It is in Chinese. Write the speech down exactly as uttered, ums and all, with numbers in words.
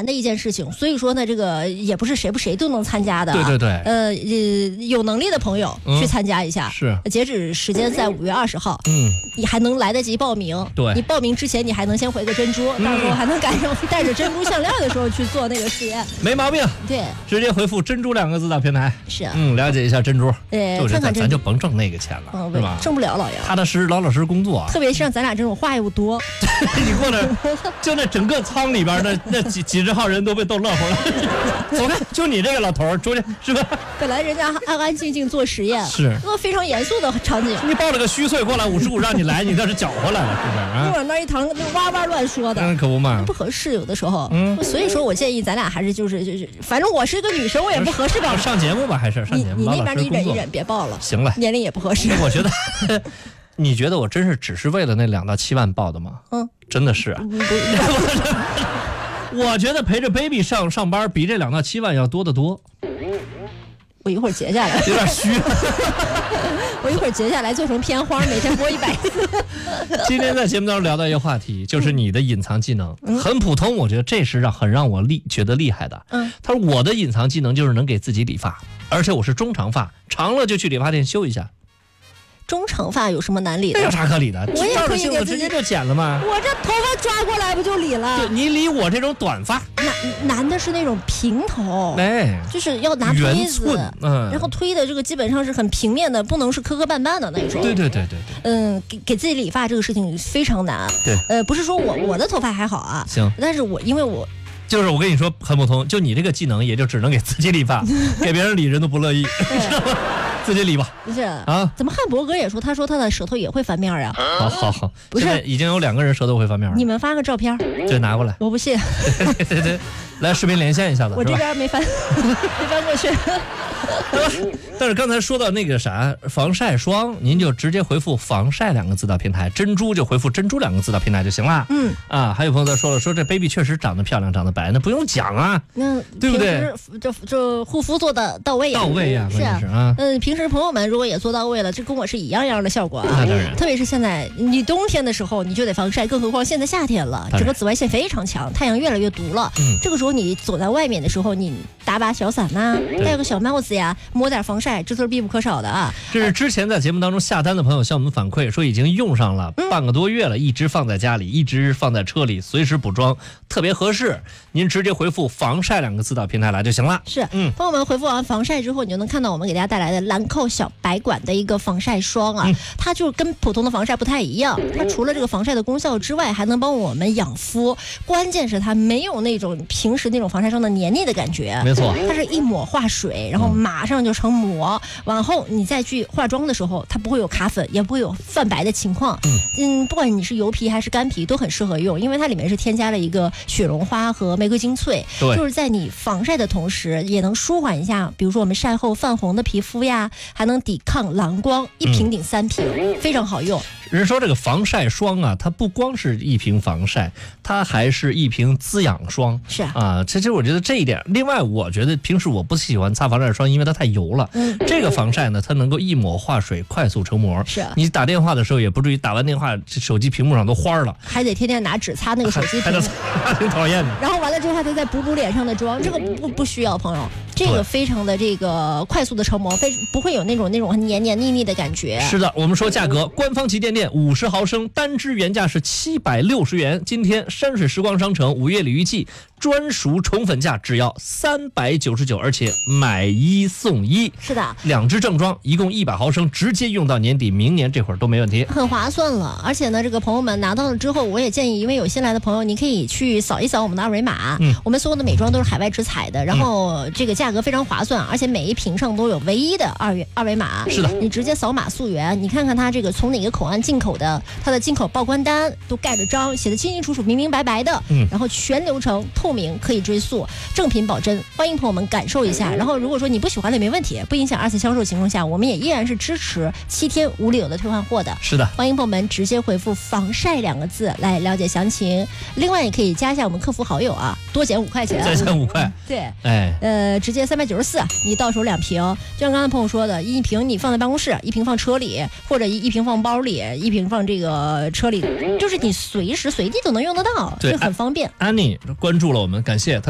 难的一件事情，所以说呢，这个也不是谁不谁都能参加的。 对对对， 呃，呃有能力的朋友去参加一下。 嗯、是， 截止时间在五月二十号。 嗯， 你还能来得及报名。 对， 你报名之前你还能先回个珍珠，嗯、到时候还能赶上带着珍珠项链的时候去做那个实验。 没毛病。 对， 直接回复“珍珠”两个字到平台。 是、啊， 嗯，了解一下珍珠。 对， 就是咱看看咱就甭挣那个钱了， 嗯、 是吧？ 挣不了，老爷。 踏踏实实、老老实实工作、啊。 特别是像咱俩这种话又多， 你过来，就那整个舱里边的那几几十号人都被逗乐乎了。走开，就你这个老头儿出去是吧？ 本来人家安安静静做实验， 是那非常严肃的场景。 你抱了个虚岁过来五十五让你来，你倒是搅和来了，是不是啊？ 一会儿那一堂那哇哇乱说的， 嗯，可不嘛， 不合适有的时候。 嗯， 所以说我建议咱俩还是就是就是，反正我是一个女生，我也不合适吧。 上节目吧，还是上节目。 你你那边你忍一忍，别报了。 行了， 年龄也不合适。 我觉得，你觉得我真是只是为了那两到七万报的吗？ 嗯， 真的是啊。我觉得陪着 baby 上上班比这两到七万要多得多。 我一会儿截下来， 有点虚。 我一会儿截下来做成片花，每天播一百次。 今天在节目当中聊到一个话题，就是你的隐藏技能、嗯、很普通，我觉得这是让很让我厉觉得厉害的。 嗯， 他说我的隐藏技能就是能给自己理发，而且我是中长发，长了就去理发店修一下。 中长发有什么难理的？ 那有啥可理的？ 我也可以给自己直接就剪了吗？ 我这头发抓过来不就理了？ 对，你理我这种短发， 男男的是那种平头， 哎， 就是要拿推子， 嗯， 然后推的这个基本上是很平面的，不能是磕磕绊绊的那种。 对对对对对。 嗯，给给自己理发这个事情非常难。 对， 呃，不是说我我的头发还好啊， 行， 但是我因为我。 就是我跟你说很普通，就你这个技能也就只能给自己理发，给别人理人都不乐意，自己理吧。 不是啊？ 怎么汉博哥也说，他说他的舌头也会翻面啊？ 好好好， 不是， 现在已经有两个人舌头会翻面了。 你们发个照片， 就拿过来。 我不信。 对对对，来视频连线一下子。 我这边没翻，没翻过去。 但是刚才说到那个啥防晒霜，您就直接回复防晒两个字到平台，珍珠就回复珍珠两个字到平台就行了。 嗯啊，还有朋友在说了，说这 baby 确实长得漂亮，长得白，那不用讲啊， 那对不对？ 就就护肤做的到位、啊， 到位呀、啊， 是啊， 是啊。 嗯，平时朋友们如果也做到位了，这跟我是一样样的效果啊。 那当然， 特别是现在你冬天的时候你就得防晒，更何况现在夏天了，整个紫外线非常强，太阳越来越毒了。 嗯， 这个时候你走在外面的时候，你打把小伞呐、啊，戴个小帽子呀，抹点防晒，这都是必不可少的啊。 这是之前在节目当中下单的朋友向我们反馈说，已经用上了半个多月了，一直放在家里，一直放在车里，随时补妆，特别合适。您直接回复防晒两个字到平台来就行了。 是，嗯，帮我们回复完防晒之后，你就能看到我们给大家带来的兰蔻小白管的一个防晒霜啊，嗯、它就跟普通的防晒不太一样，它除了这个防晒的功效之外，还能帮我们养肤，关键是它没有那种平时那种防晒霜的黏腻的感觉， 没错， 它是一抹化水，然后马上就成膜，往后你再去化妆的时候，它不会有卡粉，也不会有泛白的情况。嗯, 嗯，不管你是油皮还是干皮，都很适合用，因为它里面是添加了一个雪绒花和玫瑰精粹，就是在你防晒的同时，也能舒缓一下，比如说我们晒后泛红的皮肤呀，还能抵抗蓝光，一瓶顶三瓶，嗯、非常好用。 人说这个防晒霜啊，它不光是一瓶防晒，它还是一瓶滋养霜。 是啊， 啊，其实我觉得这一点。另外，我觉得平时我不喜欢擦防晒霜，因为它太油了。嗯，这个防晒呢，它能够一抹化水，快速成膜。 是、啊， 你打电话的时候也不至于打完电话，手机屏幕上都花了， 还得天天拿纸擦那个手机屏幕， 挺讨厌的。 然后完了之后还得再补补脸上的妆，这个不不需要，朋友。这个非常的这个快速的成膜，非不会有那种那种很黏黏腻腻的感觉。 是的，我们说价格，官方旗舰店五十毫升单支原价是七百六十元，今天山水时光商城五月鲤鱼季专属宠粉价只要三百九十九，而且买一送一。 是的， 两支正装，一共一百毫升，直接用到年底，明年这会儿都没问题， 很划算了。而且呢，这个朋友们拿到了之后，我也建议，因为有新来的朋友，你可以去扫一扫我们的二维码。嗯，我们所有的美妆都是海外直采的，然后这个价格非常划算，而且每一瓶上都有唯一的二维二维码。 是的， 你直接扫码溯源，你看看它这个从哪个口岸进口的，它的进口报关单都盖着章，写的清清楚楚、明明白白的。嗯，然后全流程透明，可以追溯，正品保真。欢迎朋友们感受一下。然后如果说你不喜欢的也没问题，不影响二次销售情况下，我们也依然是支持七天无理由的退换货的。 是的， 欢迎朋友们直接回复防晒两个字来了解详情。另外也可以加一下我们客服好友啊，多减五块钱， 再减五块。 对， 哎， 呃，直接三百九十四，你到手两瓶。就像刚才朋友说的，一瓶你放在办公室，一瓶放车里，或者一一瓶放包里，一瓶放这个车里，就是你随时随地都能用得到，这很方便。 安妮关注了我们，感谢她。